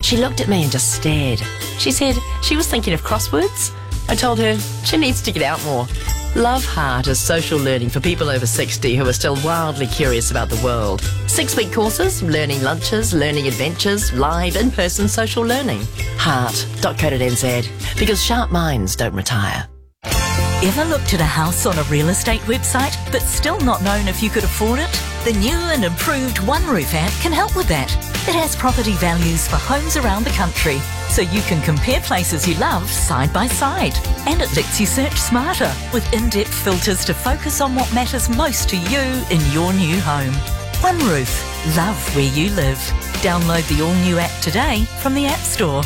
She looked at me and just stared. She said she was thinking of crosswords. I told her she needs to get out more. Love Heart is social learning for people over 60 who are still wildly curious about the world. 6-week courses, learning lunches, learning adventures, live in-person social learning. Heart.co.nz, because sharp minds don't retire. Ever looked at a house on a real estate website but still not known if you could afford it? The new and improved OneRoof app can help with that. It has property values for homes around the country, so you can compare places you love side by side. And it lets you search smarter with in-depth filters to focus on what matters most to you in your new home. OneRoof. Love where you live. Download the all-new app today from the App Store.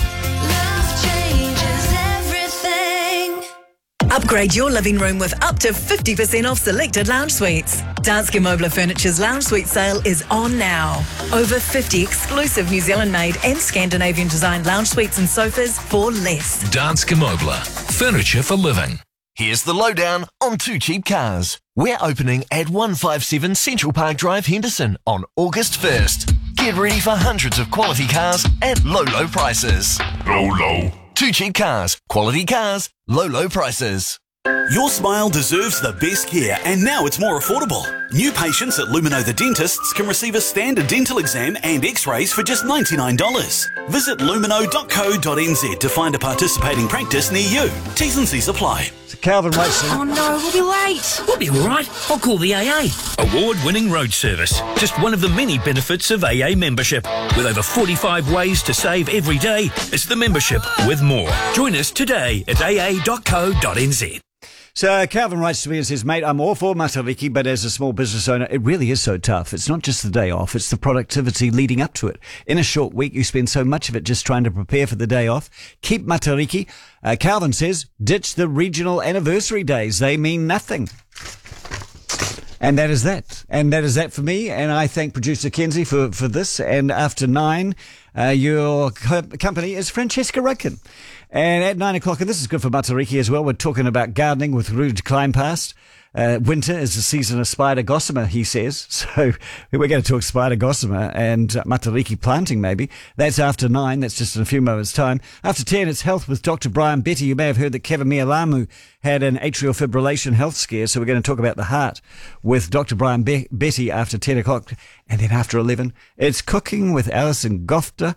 Upgrade your living room with up to 50% off selected lounge suites. Danske Mobler Furniture's lounge suite sale is on now. Over 50 exclusive New Zealand-made and Scandinavian-designed lounge suites and sofas for less. Danske Mobler. Furniture for living. Here's the lowdown on Too Cheap Cars. We're opening at 157 Central Park Drive, Henderson on August 1st. Get ready for hundreds of quality cars at low prices. Low. Too Cheap Cars. Quality cars, low prices. Your smile deserves the best care, and now it's more affordable. New patients at Lumino the Dentists can receive a standard dental exam and x-rays for just $99. Visit lumino.co.nz to find a participating practice near you. T's and C's apply. Calvin waits. Oh no, we'll be late. We'll be all right. I'll call the AA. Award-winning road service. Just one of the many benefits of AA membership. With over 45 ways to save every day, it's the membership with more. Join us today at aa.co.nz. So Calvin writes to me and says, mate, I'm all for Matariki, but as a small business owner, it really is so tough. It's not just the day off, it's the productivity leading up to it. In a short week, you spend so much of it just trying to prepare for the day off. Keep Matariki. Calvin says, ditch the regional anniversary days. They mean nothing. And that is that. And that is that for me. And I thank producer Kenzie for this. And after 9, your company is Francesca Rudkin. And at 9 o'clock, and this is good for Matariki as well, we're talking about gardening with Rude Kleinpast. Winter is the season of spider gossamer, he says. So we're going to talk spider gossamer and Matariki planting maybe. That's after 9. That's just in a few moments' time. After 10, it's health with Dr. Brian Betty. You may have heard that Kevin Mialamu had an atrial fibrillation health scare. So we're going to talk about the heart with Dr. Brian Betty after 10 o'clock. And then after 11, it's cooking with Alison Gofton.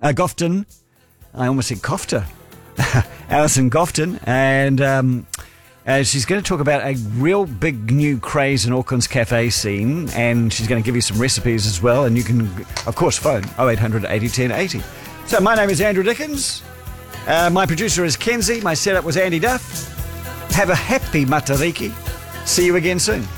I almost said Kofta. Alison Gofton, and she's going to talk about a real big new craze in Auckland's cafe scene, and she's going to give you some recipes as well, and you can, of course, phone 0800 80 10 80. So my name is Andrew Dickens, my producer is Kenzie, my setup was Andy Duff. Have a happy Matariki. See you again soon.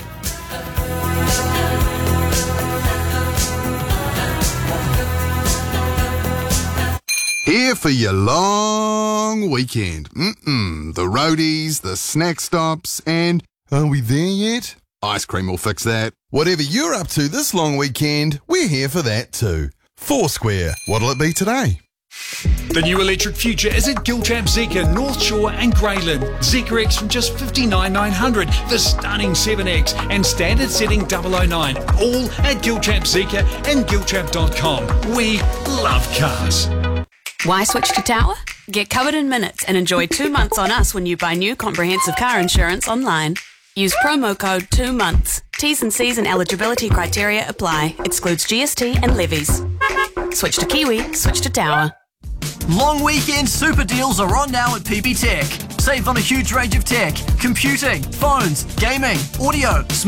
Here for your long weekend. The roadies, the snack stops, and are we there yet? Ice cream will fix that. Whatever you're up to this long weekend, we're here for that too. Foursquare, what'll it be today? The new electric future is at Giltrap Zeekr, North Shore and Greyland. Zeekr X from just $59,900, the stunning 7X and standard setting 009. All at Giltrap Zeekr and Giltrap.com. We love cars. Why switch to Tower? Get covered in minutes and enjoy 2 months on us when you buy new comprehensive car insurance online. Use promo code 2 months. T's and C's and eligibility criteria apply. Excludes GST and levies. Switch to Kiwi, switch to Tower. Long weekend super deals are on now at PB Tech. Save on a huge range of tech, computing, phones, gaming, audio, smart